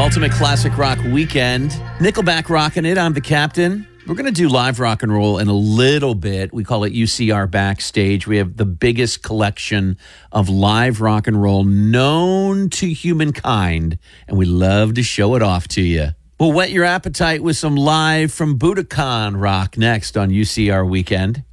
Ultimate Classic Rock Weekend. Nickelback rocking it. I'm the captain. We're going to do live rock and roll in a little bit. We call it UCR Backstage. We have the biggest collection of live rock and roll known to humankind, and we love to show it off to you. We'll whet your appetite with some live from Budokan rock next on UCR Weekend.